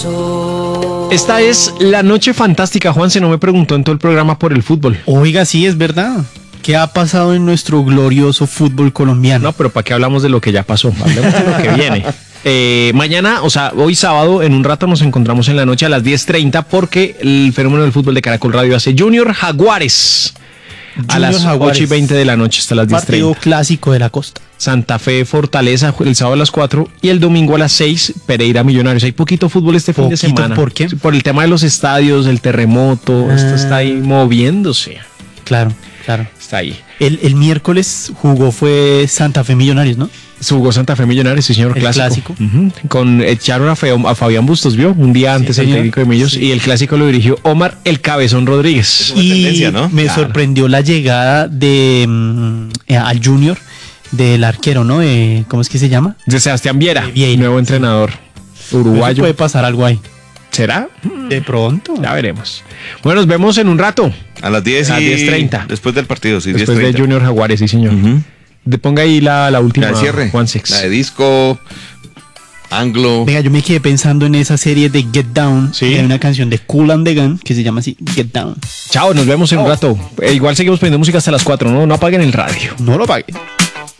Esta es la noche fantástica. Juan se no me preguntó en todo el programa por el fútbol. Oiga, sí, es verdad. ¿Qué ha pasado en nuestro glorioso fútbol colombiano? No, pero ¿para qué hablamos de lo que ya pasó? Hablemos de lo que viene. Mañana, o sea, hoy sábado, en un rato nos encontramos en la noche a las 10:30 porque el fenómeno del fútbol de Caracol Radio hace Junior Jaguares. A las 8:20 de la noche hasta las 10:30. Partido clásico de la costa. Santa Fe Fortaleza el sábado a las 4 y el domingo a las 6 Pereira Millonarios. Hay poquito fútbol este fin de semana. ¿Por qué? Por el tema de los estadios, el terremoto, esto está ahí moviéndose. Claro, claro. Está ahí. El miércoles fue Santa Fe Millonarios, ¿no? Jugó Santa Fe Millonarios, sí señor, El clásico. Con echaron a Fabián Bustos, ¿vio? Un día antes el técnico de Millos, y el clásico lo dirigió Omar el Cabezón Rodríguez. Y ¿no? Me sorprendió la llegada de al Junior del arquero, ¿no? ¿Cómo es que se llama? De Sebastián Viera, Vieira, nuevo entrenador uruguayo. Puede pasar algo ahí. ¿Será? De pronto. Ya veremos. Bueno, nos vemos en un rato. A las 10:30. Después del partido, sí. Después de Junior Jaguares, sí señor. Ponga ahí la última. La de cierre. Juan Six. La de disco, Anglo. Venga, yo me quedé pensando en esa serie de Get Down. Sí. Hay una canción de Kool and the Gang que se llama así, Get Down. Chao, nos vemos en un rato. Igual seguimos poniendo música hasta las 4, ¿no? No apaguen el radio. No lo paguen.